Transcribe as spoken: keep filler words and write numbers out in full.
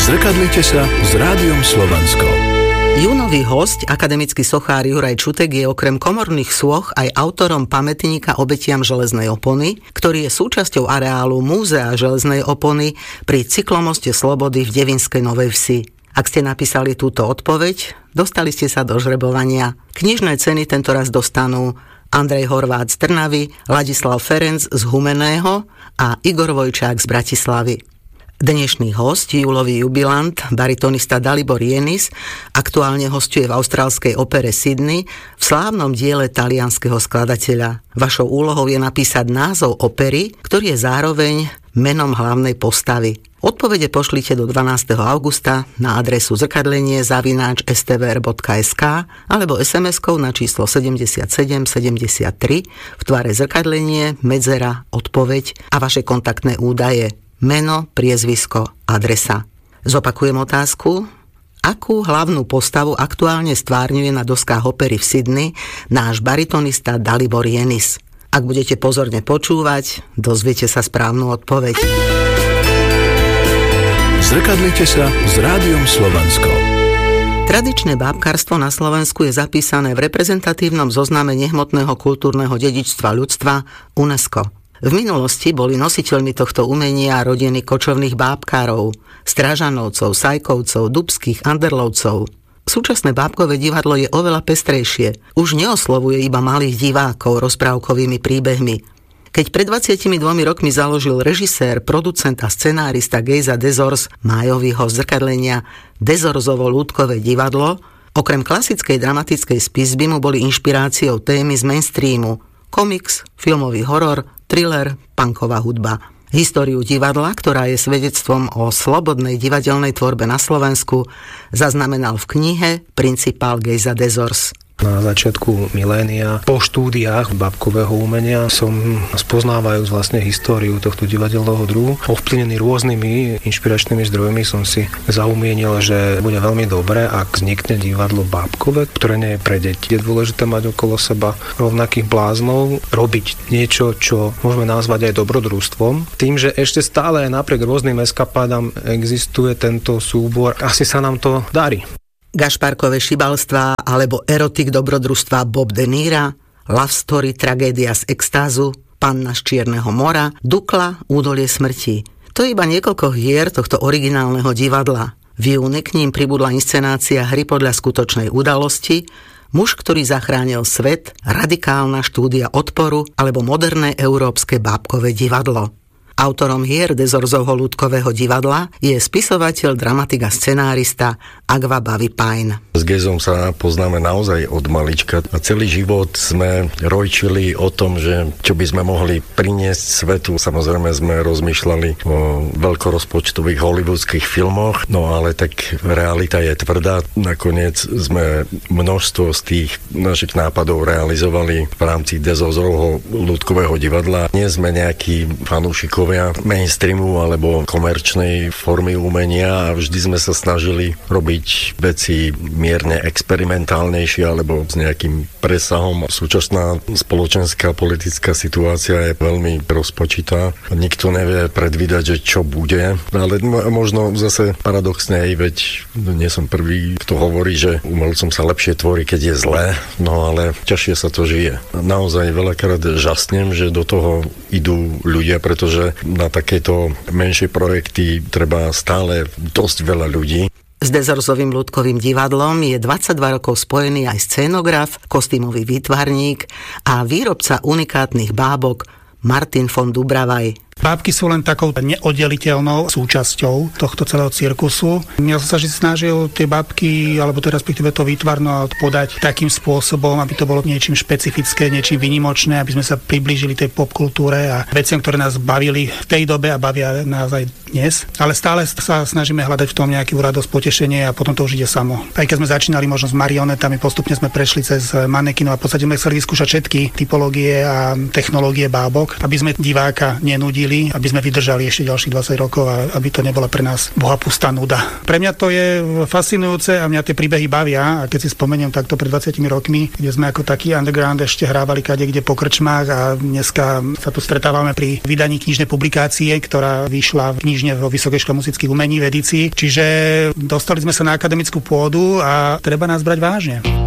Zrkadlite sa s Rádiom Slovensko. Júnový hosť, akademický sochár Juraj Čutek, je okrem komorných sôch aj autorom pamätníka obetiam železnej opony, ktorý je súčasťou areálu Múzea železnej opony pri cyklomoste Slobody v Devinskej Novej Vsi. Ak ste napísali túto odpoveď, dostali ste sa do žrebovania. Knižné ceny tentoraz dostanú Andrej Horvát z Trnavy, Ladislav Ferenc z Humenného a Igor Vojčák z Bratislavy. Dnešný hosť, júlový jubilant, baritonista Dalibor Jenis, aktuálne hosťuje v austrálskej opere Sydney v slávnom diele talianskeho skladateľa. Vašou úlohou je napísať názov opery, ktorý je zároveň menom hlavnej postavy. Odpovede pošlite do dvanásteho augusta na adresu zrkadlenie zavináč es té vé er bodka es ká alebo es em eskou na číslo sedemdesiatsedem sedemdesiattri v tvare zrkadlenie, medzera, odpoveď a vaše kontaktné údaje. Meno, priezvisko, adresa. Zopakujem otázku. Akú hlavnú postavu aktuálne stvárňuje na doskách opery v Sydney náš baritonista Dalibor Jenis? Ak budete pozorne počúvať, dozviete sa správnu odpoveď. Zrkadlite sa s Rádiom Slovensko. Tradičné bábkarstvo na Slovensku je zapísané v reprezentatívnom zozname nehmotného kultúrneho dedičstva ľudstva UNESCO. V minulosti boli nositeľmi tohto umenia rodiny kočovných bábkárov, Strážanovcov, Sajkovcov, Dubských, Anderlovcov. Súčasné bábkové divadlo je oveľa pestrejšie. Už neoslovuje iba malých divákov rozprávkovými príbehmi. Keď pred dvadsiatimi dvomi rokmi založil režisér, producent a scenárista Gejza Dezors májovýho zrkadlenia Dezorzovo lúdkové divadlo, okrem klasickej dramatickej spisby mu boli inšpiráciou témy z mainstreamu: komiks, filmový horor, thriller, punková hudba. Históriu divadla, ktorá je svedectvom o slobodnej divadelnej tvorbe na Slovensku, zaznamenal v knihe Principál Gejza Dezors. Na začiatku milénia, po štúdiách bábkového umenia som spoznávajúc vlastne históriu tohto divadelného druhu, ovplyvnený rôznymi inšpiračnými zdrojmi, som si zaumienil, že bude veľmi dobré, ak vznikne divadlo bábkové, ktoré nie je pre deti. Je dôležité mať okolo seba rovnakých bláznov, robiť niečo, čo môžeme nazvať aj dobrodružstvom. Tým, že ešte stále aj napriek rôznym eskapádam existuje tento súbor, asi sa nám to darí. Gašparkové šibalstvá alebo erotik dobrodružstva Bob De Nira, love story tragédia z extázu, Panna z Čierneho mora, Dukla, Údolie smrti. To je iba niekoľko hier tohto originálneho divadla. V júni k ním pribudla inscenácia Hry podľa skutočnej udalosti, Muž, ktorý zachránil svet, Radikálna štúdia odporu alebo Moderné európske bábkové divadlo. Autorom hier Dezorzovho lúdkového divadla je spisovateľ, dramatik a scenárista Agva Bavi Pajn. S Gejzom sa poznáme naozaj od malička a celý život sme rojčili o tom, že čo by sme mohli priniesť svetu. Samozrejme sme rozmýšľali o veľkorozpočtových hollywoodských filmoch, no ale tak realita je tvrdá. Nakoniec sme množstvo z tých našich nápadov realizovali v rámci Dezorzovho lúdkového divadla. Nie sme nejakí fanúšikovia mainstreamu alebo komerčnej formy umenia a vždy sme sa snažili robiť veci mierne experimentálnejšie alebo s nejakým presahom. Súčasná spoločenská politická situácia je veľmi rozpočitá. Nikto nevie predvídať, že čo bude, ale možno zase paradoxne aj, veď nie som prvý, kto hovorí, že umelcom sa lepšie tvorí, keď je zlé, no ale ťažšie sa to žije. Naozaj veľakrát žasnem, že do toho idú ľudia, pretože na takéto menšie projekty treba stále dosť veľa ľudí. S Dezorzovým ľudkovým divadlom je dvadsaťdva rokov spojený aj scénograf, kostýmový výtvarník a výrobca unikátnych bábok Martin von Dubravaj. Bábky sú len takou neoddeliteľnou súčasťou tohto celého cirkusu. Ja som sa vždy snažil tie bábky, alebo to respektíve to výtvarno podať takým spôsobom, aby to bolo niečím špecifické, niečím výnimočné, aby sme sa priblížili tej popkultúre a veciam, ktoré nás bavili v tej dobe a bavia nás aj dnes. Ale stále sa snažíme hľadať v tom nejakú radosť, potešenie a potom to už ide samo. Aj keď sme začínali možno s marionetami, postupne sme prešli cez manekinov a v podstate sme chceli vyskúšať všetky typológie a technológie bábok, aby sme diváka nenudili presadili, aby sme vydržali ešte ďalších dvadsať rokov a aby to nebola pre nás bohapustá nuda. Pre mňa to je fascinujúce a mňa tie príbehy bavia. A keď si spomeniem takto pred dvadsiatimi rokmi, kde sme ako taký underground ešte hrávali kade kde po krčmách a dneska sa tu stretávame pri vydaní knižnej publikácie, ktorá vyšla v knižne vo Vysokej škole muzických umení v edícii. Čiže dostali sme sa na akademickú pôdu a treba nás brať vážne.